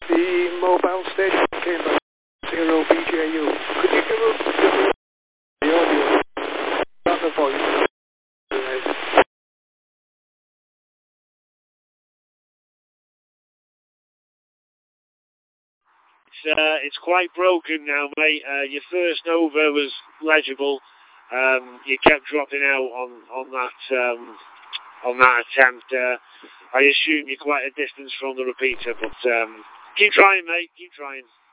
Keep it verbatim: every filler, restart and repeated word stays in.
The mobile station came back zero B J U. Could you give us the audio? Not the volume. It's, uh, it's quite broken now, mate. Uh, your first over was legible. Um, you kept dropping out on on that um, on that attempt. Uh, I assume you're quite a distance from the repeater, but um, keep trying, mate. Keep trying.